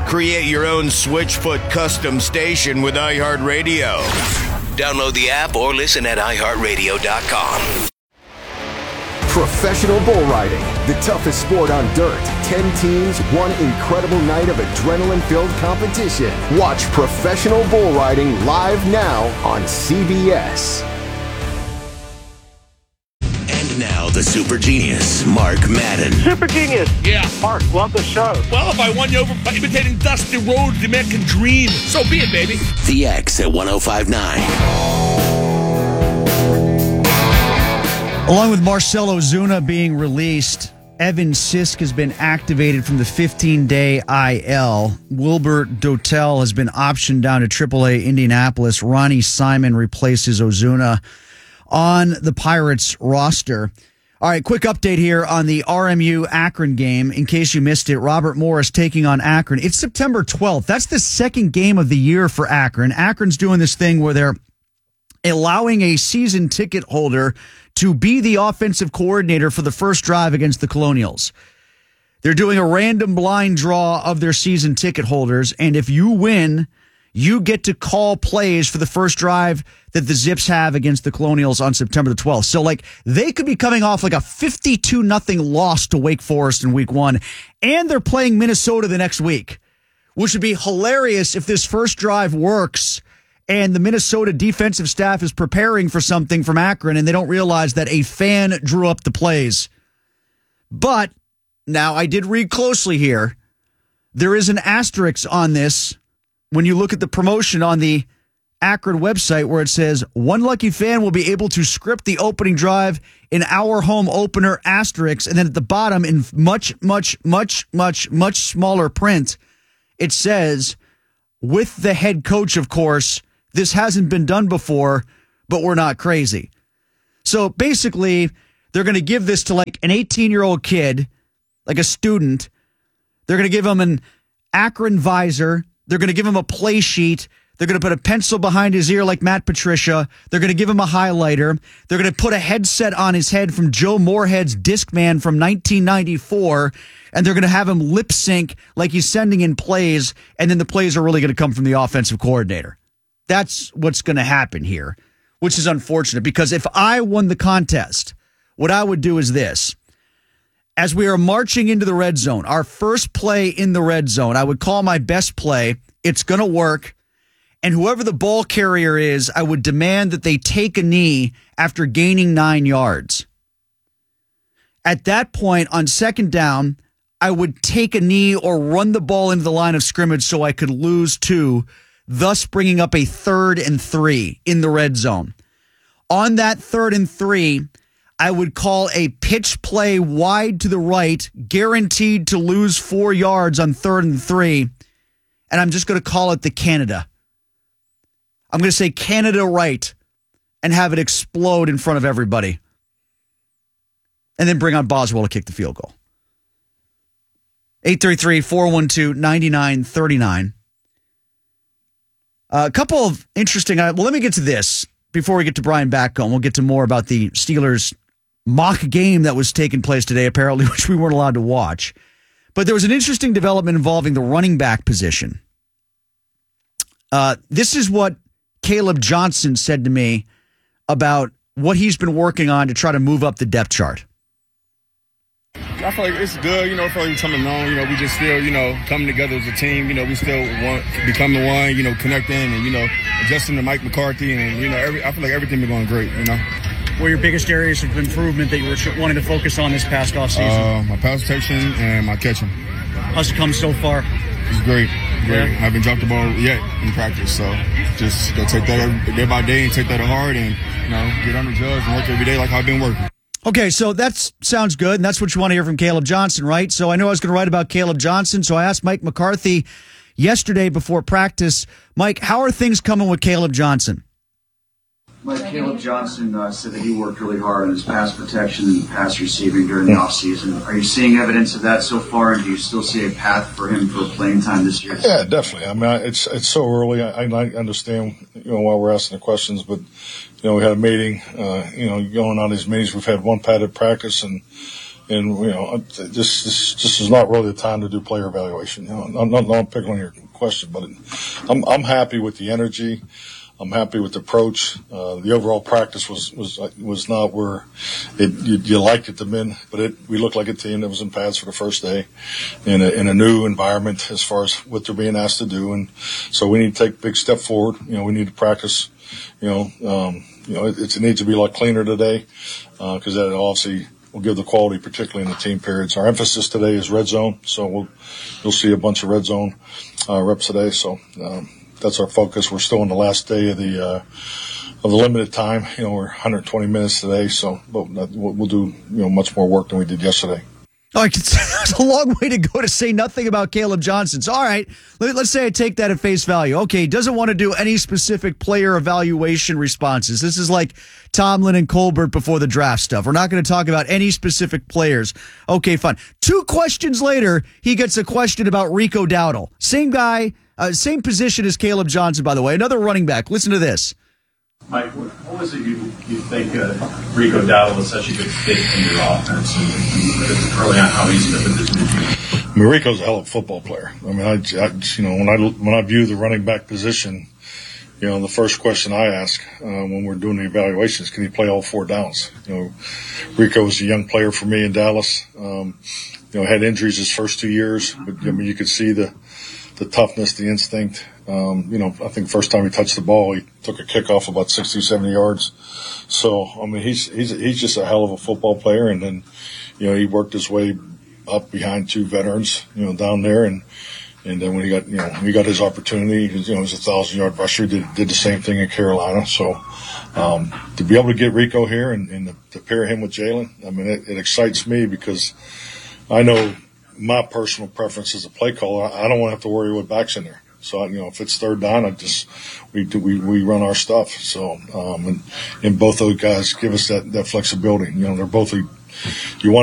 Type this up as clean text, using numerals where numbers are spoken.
Create your own Switchfoot custom station with iHeartRadio. Download the app or listen at iHeartRadio.com. Professional bull riding, the toughest sport on dirt. 10 teams, one incredible night of adrenaline-filled competition. Watch professional bull riding live now on CBS. And now the super genius, Mark Madden. Super genius. Yeah. Mark, love the show. Well, if I won you over by imitating Dusty Rhodes, the American Dream, so be it, baby. The X at 105.9. Along with Marcell Ozuna being released, Evan Sisk has been activated from the 15-day IL. Wilbur Dotel has been optioned down to AAA Indianapolis. Ronnie Simon replaces Ozuna on the Pirates roster. All right, quick update here on the RMU Akron game. In case you missed it, Robert Morris taking on Akron. It's September 12th. That's the second game of the year for Akron. Akron's doing this thing where they're allowing a season ticket holder to be the offensive coordinator for the first drive against the Colonials. They're doing a random blind draw of their season ticket holders, and if you win, you get to call plays for the first drive that the Zips have against the Colonials on September the 12th. So, they could be coming off like a 52-0 loss to Wake Forest in week 1, and they're playing Minnesota the next week, which would be hilarious if this first drive works and the Minnesota defensive staff is preparing for something from Akron, and they don't realize that a fan drew up the plays. But now I did read closely here. There is an asterisk on this when you look at the promotion on the Akron website where it says, one lucky fan will be able to script the opening drive in our home opener asterisk. And then at the bottom in much, much, much, much, much smaller print, it says, with the head coach, of course, this hasn't been done before, but we're not crazy. So basically, they're going to give this to an 18-year-old kid, like a student. They're going to give him an Akron visor. They're going to give him a play sheet. They're going to put a pencil behind his ear like Matt Patricia. They're going to give him a highlighter. They're going to put a headset on his head from Joe Moorhead's Discman from 1994, and they're going to have him lip sync like he's sending in plays, and then the plays are really going to come from the offensive coordinator. That's what's going to happen here, which is unfortunate because if I won the contest, what I would do is this. As we are marching into the red zone, our first play in the red zone, I would call my best play. It's going to work. And whoever the ball carrier is, I would demand that they take a knee after gaining 9 yards. At that point, on second down, I would take a knee or run the ball into the line of scrimmage so I could lose 2, thus bringing up a 3rd and 3 in the red zone. On that 3rd and 3, I would call a pitch play wide to the right, guaranteed to lose 4 yards on 3rd and 3, and I'm just going to call it the Canada. I'm going to say Canada right and have it explode in front of everybody. And then bring on Boswell to kick the field goal. 833-412-9939. A couple of interesting... Well, let me get to this before we get to Brian Batcomb. We'll get to more about the Steelers mock game that was taking place today, apparently, which we weren't allowed to watch. But there was an interesting development involving the running back position. This is what Caleb Johnson said to me about what he's been working on to try to move up the depth chart. I feel like it's good, I feel like we're coming along, we just still, coming together as a team, we still want to become the one, connecting and, adjusting to Mike McCarthy and, I feel like everything been going great, What are your biggest areas of improvement that you were wanting to focus on this past offseason? My pass protection and my catching. How's it come so far? It's great. Yeah. I haven't dropped the ball yet in practice, so just go take that day by day and take that to heart and, get under judge and work every day like I've been working. Okay, so that sounds good, and that's what you want to hear from Caleb Johnson, right? So I know I was going to write about Caleb Johnson, so I asked Mike McCarthy yesterday before practice, Mike, how are things coming with Caleb Johnson? Mike, Caleb Johnson said that he worked really hard on his pass protection and pass receiving during the offseason. Are you seeing evidence of that so far, and do you still see a path for him for playing time this year? Yeah, definitely. I mean, it's so early. I understand, why we're asking the questions, but, we had a meeting, going on these meetings. We've had one padded practice, and, And this is not really the time to do player evaluation. I'm not picking on your question, but I'm happy with the energy. I'm happy with the approach. The overall practice was not where you liked it to be, but we looked like a team that was in pads for the first day in a new environment as far as what they're being asked to do. And so we need to take a big step forward. We need to practice. It needs to be a lot cleaner today because that obviously will give the quality, particularly in the team periods. Our emphasis today is red zone, so you'll see a bunch of red zone reps today. So that's our focus. We're still in the last day of the limited time. We're 120 minutes today, but we'll do much more work than we did yesterday. All right, it's a long way to go to say nothing about Caleb Johnson. So, all right, let's say I take that at face value. Okay, he doesn't want to do any specific player evaluation responses. This is like Tomlin and Colbert before the draft stuff. We're not going to talk about any specific players. Okay, fine. 2 questions later, he gets a question about Rico Dowdle. Same guy, same position as Caleb Johnson, by the way. Another running back. Listen to this. Mike, what was it you think Rico Dowdle was such a good fit in your offense and early on how he's fit with this new team? Rico's a hell of a football player. I mean, when I view the running back position, the first question I ask when we're doing the evaluations, can he play all 4 downs? Rico was a young player for me in Dallas. Had injuries his first 2 years, but you could see the toughness, the instinct. I think first time he touched the ball, he took a kickoff about 60, 70 yards. So, he's just a hell of a football player. And then, he worked his way up behind 2 veterans, down there. And then when he got his opportunity, he was a 1,000-yard rusher, did the same thing in Carolina. So, to be able to get Rico here and to pair him with Jalen, it excites me because I know my personal preference as a play caller. I don't want to have to worry what back's in there. So, if it's third down, we run our stuff. So, and both those guys give us that flexibility. They're both, you want